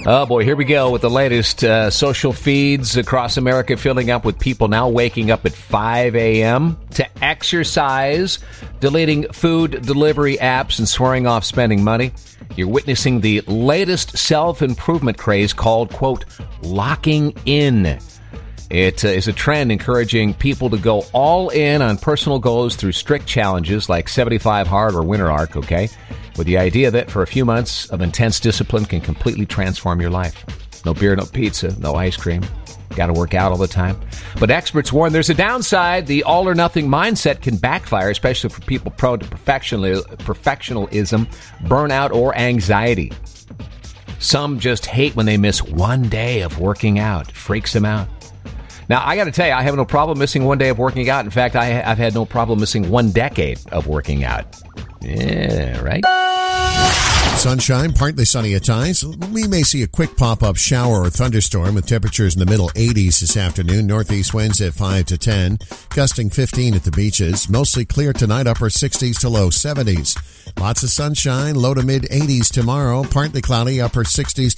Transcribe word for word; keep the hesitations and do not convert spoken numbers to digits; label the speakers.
Speaker 1: Oh, boy, here we go with the latest uh, social feeds across America filling up with people now waking up at five a.m. to exercise, deleting food delivery apps, and swearing off spending money. You're witnessing the latest self-improvement craze called, quote, locking in. It uh, is a trend encouraging people to go all in on personal goals through strict challenges like seventy-five hard or Winter Arc, okay? With the idea that for a few months of intense discipline can completely transform your life. No beer, no pizza, no ice cream. Got to work out all the time. But experts warn there's a downside. The all-or-nothing mindset can backfire, especially for people prone to perfectionism, burnout, or anxiety. Some just hate when they miss one day of working out. It freaks them out. Now, I got to tell you, I have no problem missing one day of working out. In fact, I, I've had no problem missing one decade of working out. Yeah, right?
Speaker 2: Sunshine, partly sunny at times. We may see a quick pop-up shower or thunderstorm with temperatures in the middle eighties this afternoon. Northeast winds at five to ten, gusting fifteen at the beaches. Mostly clear tonight, upper sixties to low seventies. Lots of sunshine, low to mid eighties tomorrow. Partly cloudy, upper sixties to